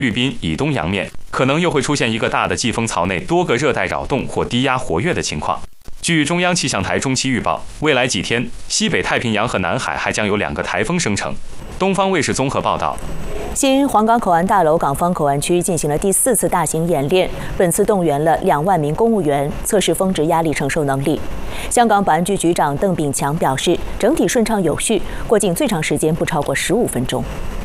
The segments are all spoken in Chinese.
律宾以东洋面，可能又会出现一个大的季风槽内多个热带扰动或低压活跃的情况。据中央气象台中期预报，未来几天，西北太平洋和南海还将有2个台风生成。东方卫视综合报道。 新黄港口岸大楼港方口岸区进行了第4次大型演练，本次动员了2万名公务员，测试峰值压力承受能力。香港保安局局长邓炳强表示，整体顺畅有序，过境最长时间不超过15分钟。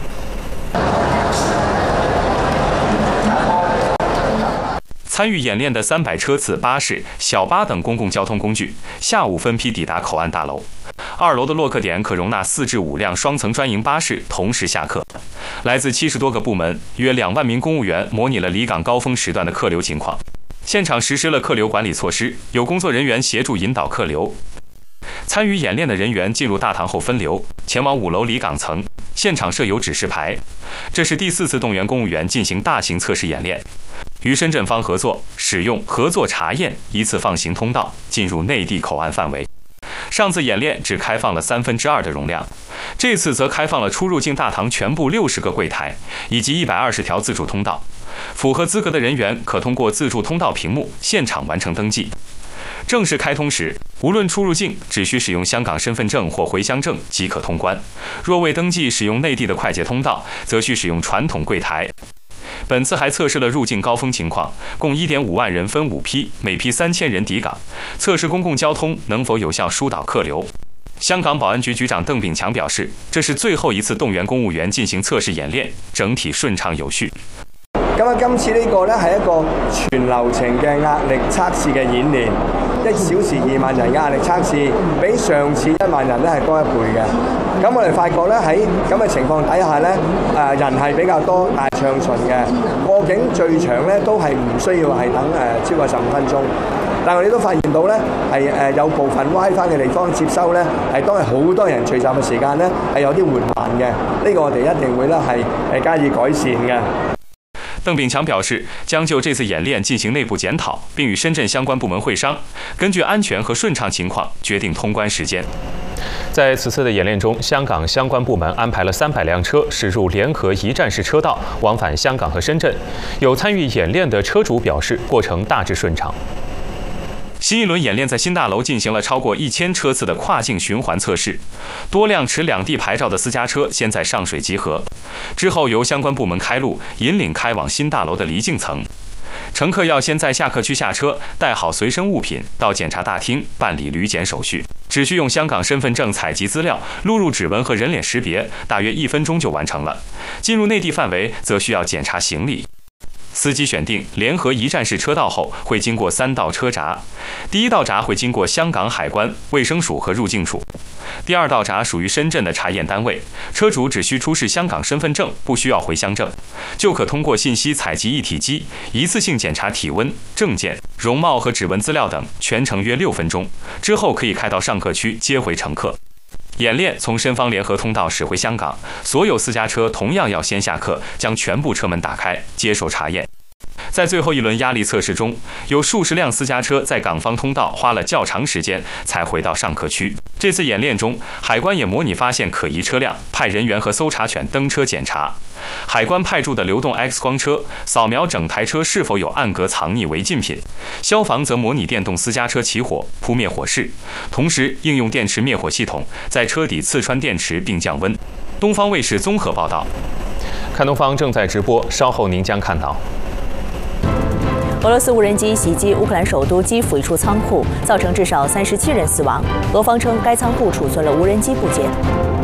参与演练的300车次巴士、小巴等公共交通工具，下午分批抵达口岸大楼。2楼的落客点可容纳4至5辆双层专营巴士同时下客。来自70多个部门，约2万名公务员模拟了离港高峰时段的客流情况。现场实施了客流管理措施，有工作人员协助引导客流。参与演练的人员进入大堂后分流，前往5楼离港层。现场设有指示牌。这是第4次动员公务员进行大型测试演练。与深圳方合作，使用合作查验一次放行通道进入内地口岸范围。上次演练只开放了2/3的容量，这次则开放了出入境大堂全部60个柜台以及120条自助通道。符合资格的人员可通过自助通道屏幕现场完成登记。正式开通时，无论出入境，只需使用香港身份证或回乡证即可通关；若未登记使用内地的快捷通道，则需使用传统柜台。本次还测试了入境高峰情况，共1.5万人分5批，每批3000人抵港，测试公共交通能否有效疏导客流。香港保安局局长邓炳强表示，这是最後一次動員公務員進行測試演練，整體順暢有序。 今次呢個咧係一個全流程嘅壓力測試嘅演練，1小時2萬人嘅壓力測試，比上次1萬人咧係多1倍嘅。咁我哋發覺咧喺咁嘅情況底下咧，人係比較多，但係暢順嘅。過境最長咧都係唔需要係等超過15分鐘。但係我哋都發現到咧係有部分歪翻嘅地方接收咧係當係好多人聚集嘅時間咧係有啲緩慢嘅，呢個我哋一定會咧係加以改善嘅。 邓炳强表示，将就这次演练进行内部检讨，并与深圳相关部门会商，根据安全和顺畅情况决定通关时间。在此次的演练中，香港相关部门安排了300辆车驶入联合一站式车道，往返香港和深圳。有参与演练的车主表示，过程大致顺畅。新一轮演练在新大楼进行了超过1000车次的跨境循环测试，多辆持2地牌照的私家车先在上水集合，之后由相关部门开路，引领开往新大楼的离境层。乘客要先在下客区下车，带好随身物品，到检查大厅办理旅检手续，只需用香港身份证采集资料，录入指纹和人脸识别，大约1分钟就完成了。进入内地范围则需要检查行李。司机选定联合一站式车道后，会经过3道车闸。第1道闸会经过香港海关、卫生署和入境处，第2道闸属于深圳的查验单位，车主只需出示香港身份证，不需要回乡证，就可通过信息采集一体机一次性检查体温、证件、容貌和指纹资料等，全程约6分钟，之后可以开到上客区接回乘客。演练从深方联合通道驶回香港，所有私家车同样要先下客，将全部车门打开，接受查验。在最后一轮压力测试中，有数十辆私家车在港方通道花了较长时间才回到上客区。这次演练中，海关也模拟发现可疑车辆，派人员和搜查犬登车检查。海关派驻的流动 X 光车扫描整台车是否有暗格藏匿违禁品，消防则模拟电动私家车起火，扑灭火势，同时应用电池灭火系统，在车底刺穿电池并降温。东方卫视综合报道。看东方正在直播，稍后您将看到。 俄罗斯无人机袭击乌克兰首都基辅一处仓库，造成至少37人死亡。俄方称该仓库储存了无人机部件。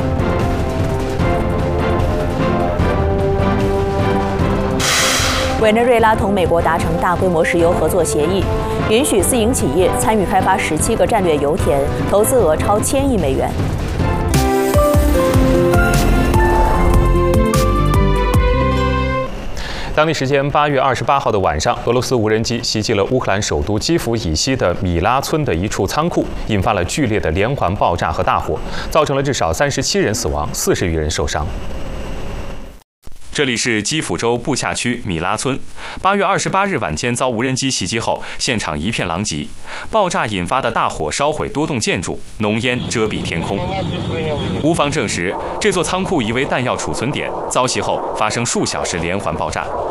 委内瑞拉同美国达成大规模石油合作协议，允许私营企业参与开发17个战略油田，投资额超1000亿美元。 当地时间8月28号的晚上，俄罗斯无人机袭击了乌克兰首都基辅以西的米拉村的一处仓库，引发了剧烈的连环爆炸和大火，造成了至少37人死亡，40余人受伤。 这里是基辅州布夏区米拉村。8月28日晚间遭无人机袭击后，现场一片狼藉，爆炸引发的大火烧毁多栋建筑，浓烟遮蔽天空。无方证实，这座仓库疑为弹药储存点，遭袭后发生数小时连环爆炸。